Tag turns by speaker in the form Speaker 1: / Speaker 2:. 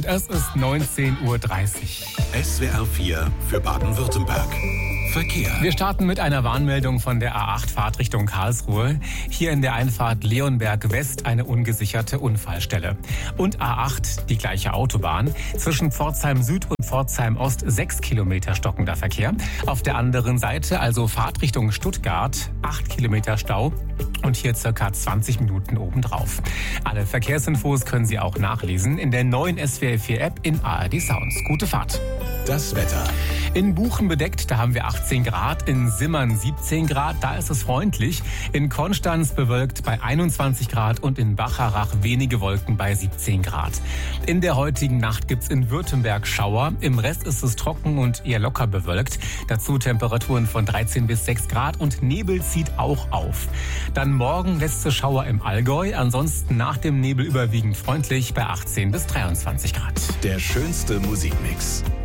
Speaker 1: Es ist 19:30 Uhr.
Speaker 2: SWR 4 für Baden-Württemberg. Verkehr.
Speaker 1: Wir starten mit einer Warnmeldung von der A8 Fahrtrichtung Karlsruhe. Hier in der Einfahrt Leonberg West eine ungesicherte Unfallstelle. Und A8, die gleiche Autobahn. Zwischen Pforzheim Süd und Pforzheim Ost 6 Kilometer stockender Verkehr. Auf der anderen Seite, also Fahrtrichtung Stuttgart, 8 Kilometer Stau. Und hier circa 20 Minuten obendrauf. Alle Verkehrsinfos können Sie auch nachlesen in der neuen SWR 4 App in ARD Sounds. Gute Fahrt.
Speaker 2: Das Wetter.
Speaker 1: In Buchen bedeckt, da haben wir 18 Grad, in Simmern 17 Grad, da ist es freundlich. In Konstanz bewölkt bei 21 Grad und in Bacharach wenige Wolken bei 17 Grad. In der heutigen Nacht gibt's in Württemberg Schauer, im Rest ist es trocken und eher locker bewölkt. Dazu Temperaturen von 13 bis 6 Grad und Nebel zieht auch auf. Dann morgen letzte Schauer im Allgäu, ansonsten nach dem Nebel überwiegend freundlich bei 18 bis 23 Grad.
Speaker 2: Der schönste Musikmix.